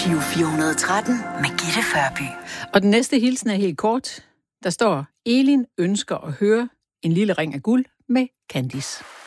Giro 413 med Gitte Førby. Og den næste hilsen er helt kort. Der står, Elin ønsker at høre En lille ring af guld med Candice.